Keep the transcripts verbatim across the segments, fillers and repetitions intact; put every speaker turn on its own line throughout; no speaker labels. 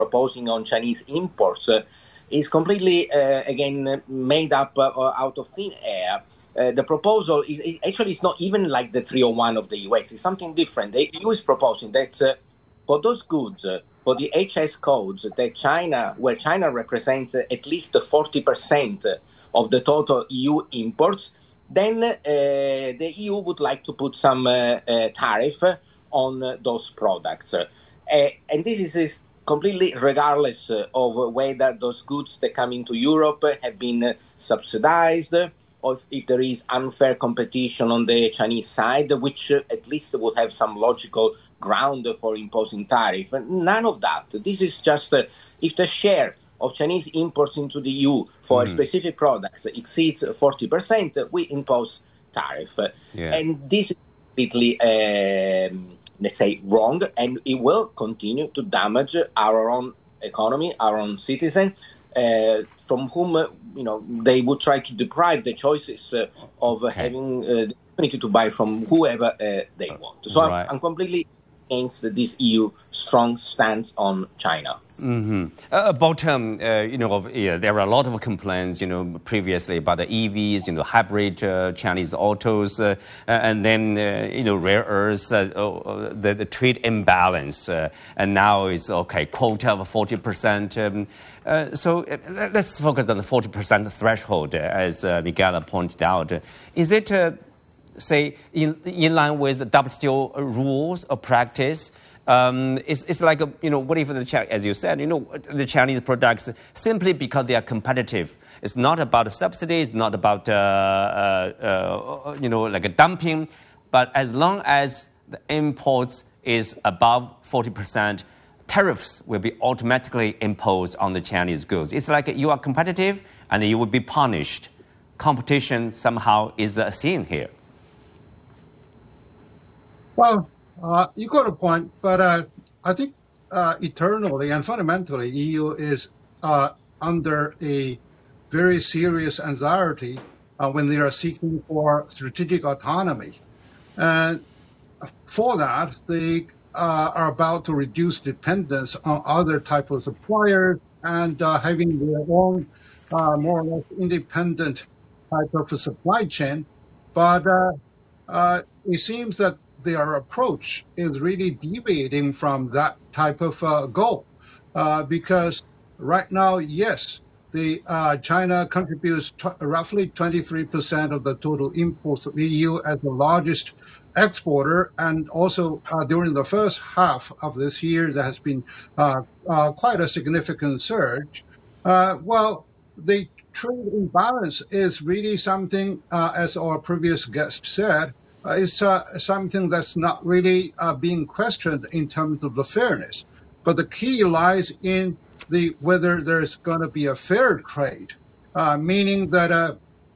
proposing on Chinese imports uh, is completely, uh, again, made up uh, out of thin air. Uh, the proposal is, is actually it's not even like the three oh one of the U S. It's something different. The E U is proposing that uh, for those goods, uh, for the H S codes that China, where China represents uh, at least forty percent of the total E U imports, then uh, the E U would like to put some uh, uh, tariff on uh, those products. Uh, and this is, is completely regardless uh, of whether those goods that come into Europe have been uh, subsidized, or if, if there is unfair competition on the Chinese side, which uh, at least would have some logical ground for imposing tariff. None of that. This is just uh, if the share of Chinese imports into the E U for mm. specific products exceeds forty percent, we impose tariff. Yeah. And this is completely, um, let's say, wrong, and it will continue to damage our own economy, our own citizens, uh, from whom, uh, you know, they would try to deprive the choices uh, of okay. having uh, the opportunity to buy from whoever uh, they want. So right. I'm, I'm completely against this E U strong stance on China.
Mm-hmm. Uh, about, um, uh, you know, yeah, there are a lot of complaints, you know, previously about the E Vs, you know, hybrid uh, Chinese autos, uh, and then, uh, you know, rare earths, uh, uh, the, the trade imbalance, uh, and now it's, okay, quota of forty percent. Um, uh, so uh, let's focus on the forty percent threshold, uh, as uh, Miguel pointed out. Is it, uh, say, in, in line with the W T O rules or practice? Um, it's, it's like, a, you know, what if, the, as you said, you know, the Chinese products, simply because they are competitive, it's not about subsidies, it's not about, uh, uh, uh, you know, like a dumping, but as long as the imports is above forty percent, tariffs will be automatically imposed on the Chinese goods. It's like you are competitive and you will be punished. Competition somehow is a sin here.
Well, Uh, you got a point, but uh, I think uh, eternally and fundamentally, E U is uh, under a very serious anxiety uh, when they are seeking for strategic autonomy. And for that, they uh, are about to reduce dependence on other types of suppliers and uh, having their own uh, more or less independent type of a supply chain. But uh, uh, it seems that their approach is really deviating from that type of uh, goal, uh, because right now, yes, the uh, China contributes t- roughly twenty-three percent of the total imports of E U as the largest exporter, and also uh, during the first half of this year, there has been uh, uh, quite a significant surge. Uh, well, the trade imbalance is really something, uh, as our previous guest said, Uh, it's uh, something that's not really uh, being questioned in terms of the fairness. But the key lies in the whether there's going to be a fair trade, uh, meaning that uh,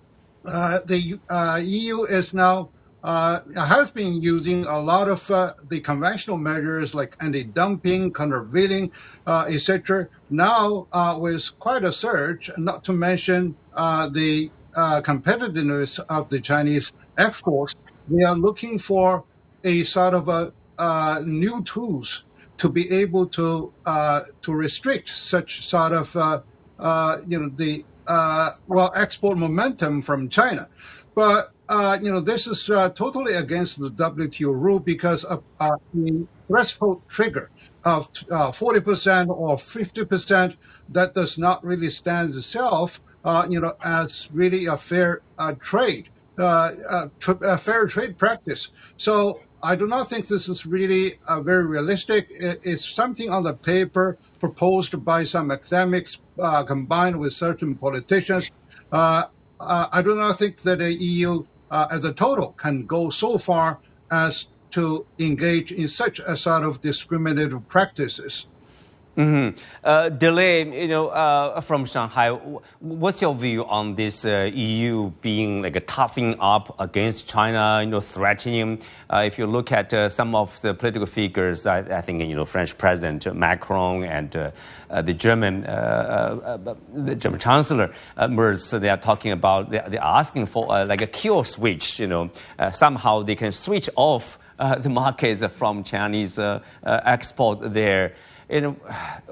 uh, the uh, E U is now uh, has been using a lot of uh, the conventional measures like anti-dumping, countervailing, uh, et cetera. Now, uh, with quite a surge, not to mention uh, the uh, competitiveness of the Chinese exports, they are looking for a sort of a uh, new tools to be able to uh, to restrict such sort of uh, uh, you know the uh, well export momentum from China. But uh, you know this is uh, totally against the W T O rule because of uh, the threshold trigger of uh, forty percent or fifty percent that does not really stand itself uh, you know as really a fair uh, trade. Uh, uh, tr- uh, fair trade practice. So I do not think this is really uh, very realistic. It, it's something on the paper proposed by some academics uh, combined with certain politicians. Uh, uh, I do not think that the E U uh, as a total can go so far as to engage in such a sort of discriminative practices.
Mm-hmm. Uh, Delay, you know, uh, from Shanghai, what's your view on this uh, E U being like a toughing up against China, you know, threatening? Uh, if you look at uh, some of the political figures, I, I think, you know, French President Macron and uh, uh, the German uh, uh, the German Chancellor uh, Merz, they are talking about, they're, they're asking for uh, like a kill switch, you know, uh, somehow they can switch off uh, the markets from Chinese uh, uh, export there. You know,